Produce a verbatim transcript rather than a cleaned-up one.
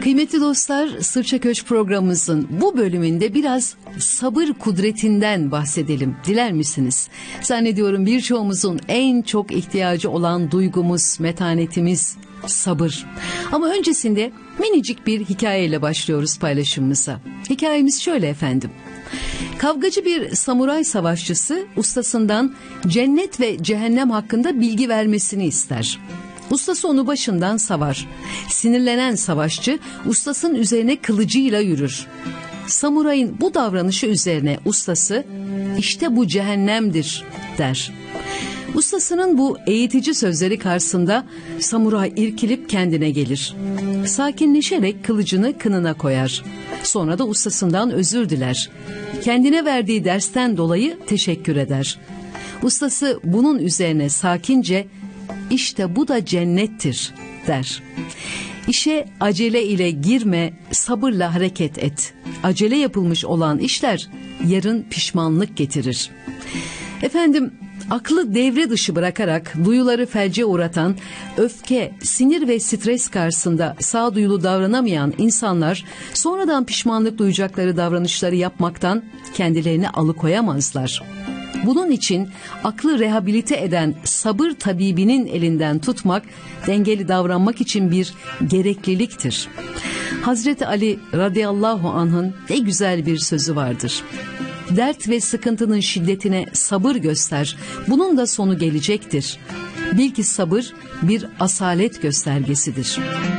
Kıymetli dostlar, Sırça Köşk programımızın bu bölümünde biraz sabır kudretinden bahsedelim. Diler misiniz? Zannediyorum birçoğumuzun en çok ihtiyacı olan duygumuz, metanetimiz sabır. Ama öncesinde minicik bir hikayeyle başlıyoruz paylaşımımıza. Hikayemiz şöyle efendim. Kavgacı bir samuray savaşçısı ustasından cennet ve cehennem hakkında bilgi vermesini ister. Ustası onu başından savar. Sinirlenen savaşçı ustasının üzerine kılıcıyla yürür. Samurayın bu davranışı üzerine ustası "İşte bu cehennemdir" der. Ustasının bu eğitici sözleri karşısında samuray irkilip kendine gelir. Sakinleşerek kılıcını kınına koyar. Sonra da ustasından özür diler. Kendine verdiği dersten dolayı teşekkür eder. Ustası bunun üzerine sakince "İşte bu da cennettir" der. İşe acele ile girme, sabırla hareket et. Acele yapılmış olan işler yarın pişmanlık getirir. Efendim, aklı devre dışı bırakarak duyuları felce uğratan, öfke, sinir ve stres karşısında sağduyulu davranamayan insanlar sonradan pişmanlık duyacakları davranışları yapmaktan kendilerini alıkoyamazlar. Bunun için aklı rehabilite eden sabır tabibinin elinden tutmak, dengeli davranmak için bir gerekliliktir. Hazreti Ali radıyallahu anh'ın ne güzel bir sözü vardır. Dert ve sıkıntının şiddetine sabır göster, bunun da sonu gelecektir. Bil ki sabır bir asalet göstergesidir.